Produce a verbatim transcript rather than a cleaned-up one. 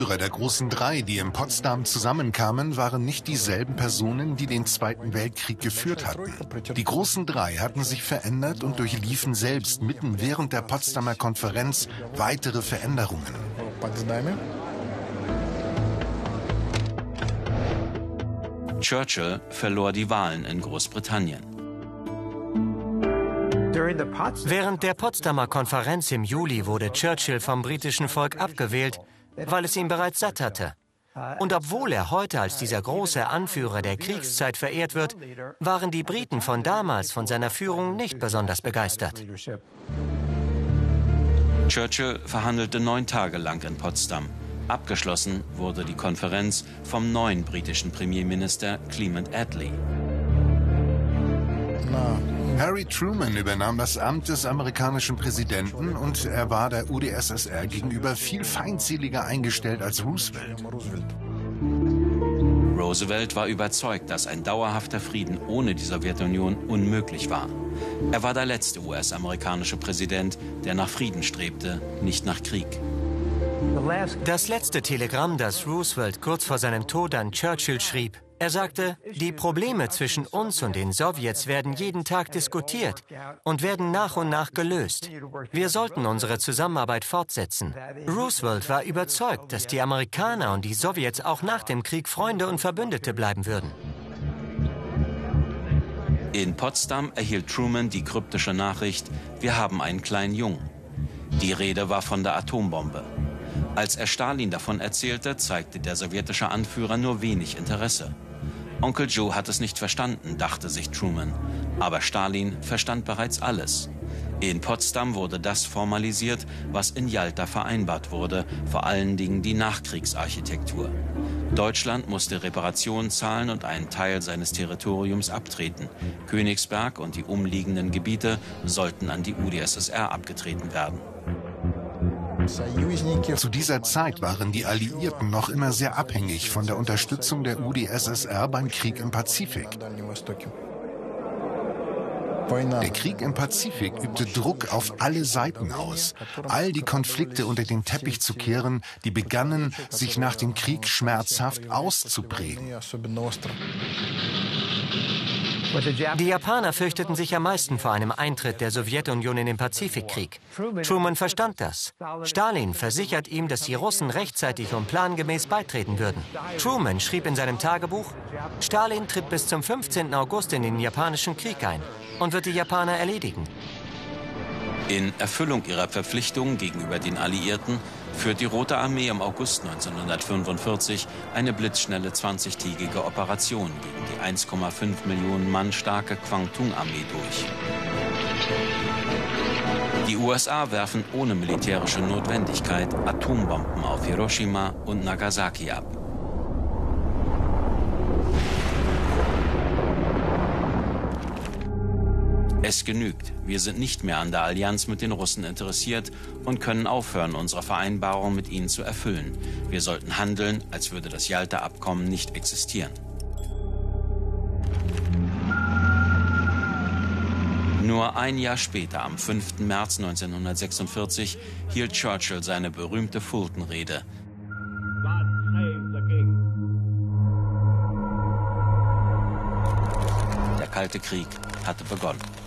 Der großen Drei, die in Potsdam zusammenkamen, waren nicht dieselben Personen, die den Zweiten Weltkrieg geführt hatten. Die großen Drei hatten sich verändert und durchliefen selbst mitten während der Potsdamer Konferenz weitere Veränderungen. Churchill verlor die Wahlen in Großbritannien. Während der Potsdamer Konferenz im Juli wurde Churchill vom britischen Volk abgewählt, weil es ihn bereits satt hatte. Und obwohl er heute als dieser große Anführer der Kriegszeit verehrt wird, waren die Briten von damals von seiner Führung nicht besonders begeistert. Churchill verhandelte neun Tage lang in Potsdam. Abgeschlossen wurde die Konferenz vom neuen britischen Premierminister Clement Attlee. Harry Truman übernahm das Amt des amerikanischen Präsidenten und er war der U d S S R gegenüber viel feindseliger eingestellt als Roosevelt. Roosevelt war überzeugt, dass ein dauerhafter Frieden ohne die Sowjetunion unmöglich war. Er war der letzte U S-amerikanische Präsident, der nach Frieden strebte, nicht nach Krieg. Das letzte Telegramm, das Roosevelt kurz vor seinem Tod an Churchill schrieb, er sagte, die Probleme zwischen uns und den Sowjets werden jeden Tag diskutiert und werden nach und nach gelöst. Wir sollten unsere Zusammenarbeit fortsetzen. Roosevelt war überzeugt, dass die Amerikaner und die Sowjets auch nach dem Krieg Freunde und Verbündete bleiben würden. In Potsdam erhielt Truman die kryptische Nachricht, wir haben einen kleinen Jungen. Die Rede war von der Atombombe. Als er Stalin davon erzählte, zeigte der sowjetische Anführer nur wenig Interesse. Onkel Joe hat es nicht verstanden, dachte sich Truman. Aber Stalin verstand bereits alles. In Potsdam wurde das formalisiert, was in Jalta vereinbart wurde, vor allen Dingen die Nachkriegsarchitektur. Deutschland musste Reparationen zahlen und einen Teil seines Territoriums abtreten. Königsberg und die umliegenden Gebiete sollten an die U d S S R abgetreten werden. Zu dieser Zeit waren die Alliierten noch immer sehr abhängig von der Unterstützung der U d S S R beim Krieg im Pazifik. Der Krieg im Pazifik übte Druck auf alle Seiten aus, all die Konflikte unter den Teppich zu kehren, die begannen, sich nach dem Krieg schmerzhaft auszuprägen. Die Japaner fürchteten sich am meisten vor einem Eintritt der Sowjetunion in den Pazifikkrieg. Truman verstand das. Stalin versichert ihm, dass die Russen rechtzeitig und plangemäß beitreten würden. Truman schrieb in seinem Tagebuch, Stalin tritt bis zum fünfzehnten August in den japanischen Krieg ein und wird die Japaner erledigen. In Erfüllung ihrer Verpflichtungen gegenüber den Alliierten führt die Rote Armee im August neunzehnhundertfünfundvierzig eine blitzschnelle zwanzigtägige Operation gegen die eins Komma fünf Millionen Mann starke Kwangtung-Armee durch. Die U S A werfen ohne militärische Notwendigkeit Atombomben auf Hiroshima und Nagasaki ab. Es genügt. Wir sind nicht mehr an der Allianz mit den Russen interessiert und können aufhören, unsere Vereinbarung mit ihnen zu erfüllen. Wir sollten handeln, als würde das Jalta-Abkommen nicht existieren. Nur ein Jahr später, am fünften März neunzehnhundertsechsundvierzig, hielt Churchill seine berühmte Fulton-Rede. Der Kalte Krieg hatte begonnen.